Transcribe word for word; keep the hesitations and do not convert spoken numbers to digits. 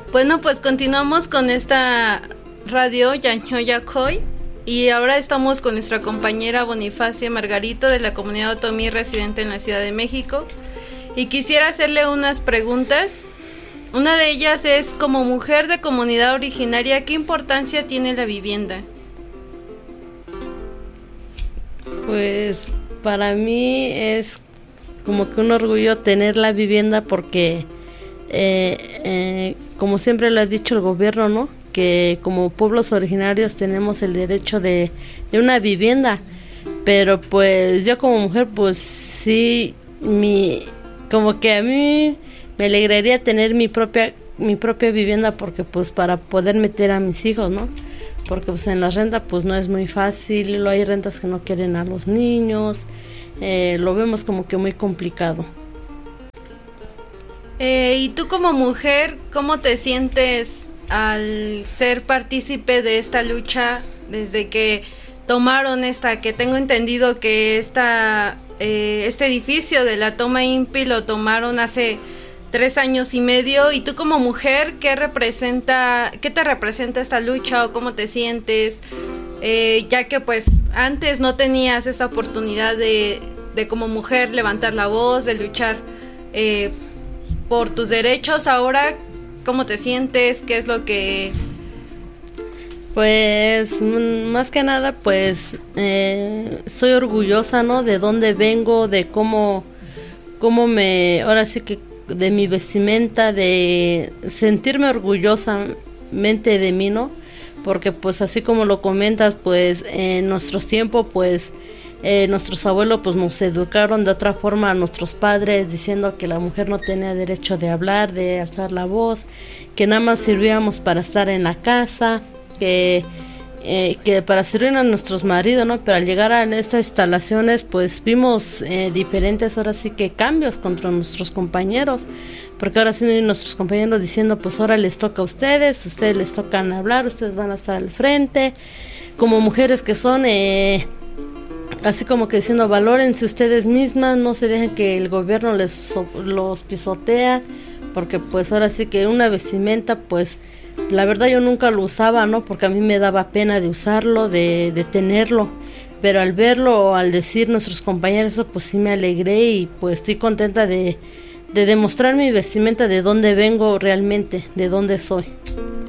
Bueno, pues continuamos con esta radio Yanhoyacoy y ahora estamos con nuestra compañera Bonifacia Margarito de la comunidad otomí residente en la Ciudad de México y quisiera hacerle unas preguntas. Una de ellas es, como mujer de comunidad originaria, ¿qué importancia tiene la vivienda? Pues para mí es como que un orgullo tener la vivienda porque eh, eh, como siempre lo ha dicho el gobierno, ¿no? Que como pueblos originarios tenemos el derecho de, de una vivienda, pero pues yo como mujer pues sí, mi, como que a mí me alegraría tener mi propia mi propia vivienda porque pues para poder meter a mis hijos, ¿no? Porque pues en la renta pues no es muy fácil, luego hay rentas que no quieren a los niños, eh, lo vemos como que muy complicado. Eh, y tú como mujer, ¿cómo te sientes al ser partícipe de esta lucha desde que tomaron esta, que tengo entendido que esta, eh, este edificio de la Toma INPI lo tomaron hace tres años y medio, y tú como mujer, ¿qué representa, qué te representa esta lucha o cómo te sientes? Eh, ya que pues antes no tenías esa oportunidad de, de como mujer levantar la voz, de luchar eh, por tus derechos. Ahora, ¿cómo te sientes? ¿Qué es lo que...? Pues más que nada pues eh, estoy orgullosa, ¿no? De dónde vengo, de cómo, cómo me, ahora sí que de mi vestimenta, de sentirme orgullosamente de mí, ¿no? Porque pues así como lo comentas, pues en nuestros tiempos pues eh, nuestros abuelos pues nos educaron de otra forma a nuestros padres, diciendo que la mujer no tenía derecho de hablar, de alzar la voz, que nada más servíamos para estar en la casa, que eh, que para servir a nuestros maridos, ¿no? Pero al llegar a estas instalaciones pues vimos eh, diferentes, ahora sí que cambios contra nuestros compañeros, porque ahora sí nuestros compañeros diciendo pues ahora les toca a ustedes, ustedes les tocan hablar, ustedes van a estar al frente, como mujeres que son, eh, así como que diciendo valórense ustedes mismas, no se dejen que el gobierno les los pisotea, porque pues ahora sí que una vestimenta pues la verdad yo nunca lo usaba, ¿no? Porque a mí me daba pena de usarlo, de, de tenerlo, pero al verlo, al decir nuestros compañeros eso, pues sí me alegré y pues estoy contenta de, de demostrar mi vestimenta, de dónde vengo realmente, de dónde soy.